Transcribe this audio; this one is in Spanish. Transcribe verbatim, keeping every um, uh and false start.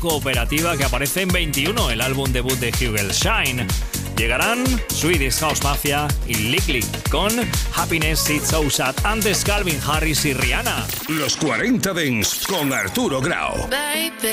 Cooperativa, que aparece en veintiuno, el álbum debut de Hugel Shine. Llegarán Swedish House Mafia y Lickly con Happiness It's So Sad, antes Calvin Harris y Rihanna. Los cuarenta Dance con Arturo Grau. Baby.